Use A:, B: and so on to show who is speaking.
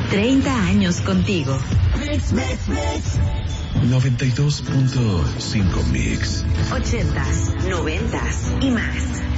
A: 30 años contigo.
B: 92.5 Mix.
A: 80s, 90s y más.